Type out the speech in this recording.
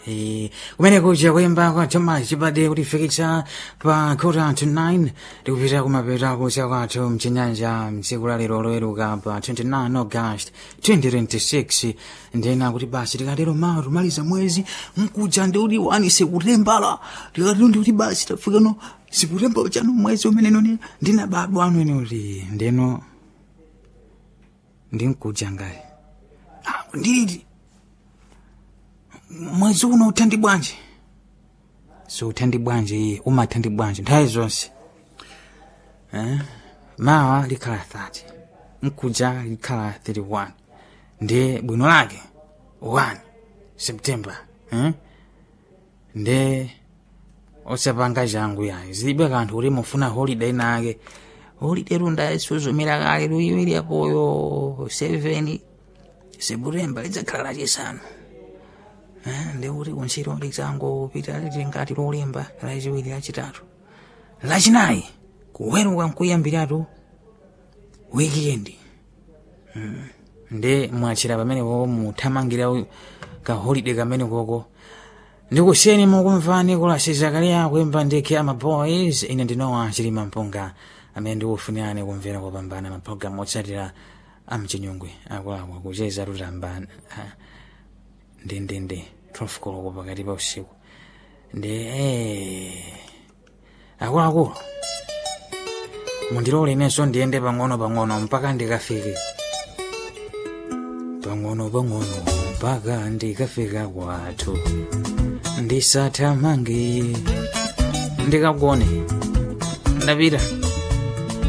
Kumene kuja kuyimba kwa Thomas Chibade kutifikitsa pa 8:45 tikupita kumapeta kucha kwathu mchinyanja mtsiku la lero loweruka pa 29 August 2026 ndena kuti basi tikatero mawa tumaliza mwezi mkuja ndikuti wani sikulembala tikatero ndikuti basi tafikano sikulemba chanu mwezi umene noni ndinabadwa anu ene kuti ndeno ndinkuja ngali nditi mwezi uno uthandi bwanji so uthandi bwanji umathandi bwanji nthawi zonse mawa likhala 30 mkuja likhala 31 ndi bwino lake 1 September ndi osapanga jangu yayi zilibe kanthu kuti mufuna holiday nake holiday runda isuzumira kale luyiwiri apoyo 7 September lidzakhala lachisanu ndikuti kunchito lidzango pita litingati lolemba lachiwiri lachitatu lachinayi kuweruka nkuyambiratu weekend ndi mwachira pamene koko muthamangira ka holiday kamene koko ndikusiyeni mukumvani kulasi Zakaria kuyimba ndikhe amaboys ine ndinowa Chilima Mpunga amene ndikufunirani kumvera kopambana mapulogalamu otsatira amchinyungwe akulawa kucheza tutambana ndendende 12 koloko pakati pa usiku ndi akuluakulu mundilole inenso ndiyende pang'ono mpaka ndikafike pang'ono mpaka ndikafika kwathu ndisathamange ndikagone ndapita